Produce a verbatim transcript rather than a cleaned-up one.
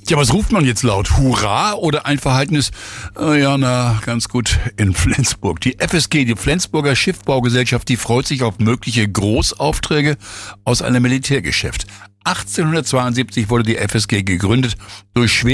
Tja, was ruft man jetzt laut? Hurra oder ein Verhaltenes? Äh, ja, na, ganz gut in Flensburg. Die F S G, die Flensburger Schiffbaugesellschaft, die freut sich auf mögliche Großaufträge aus einem Militärgeschäft. achtzehnhundertzweiundsiebzig wurde die F S G gegründet. Durch schwere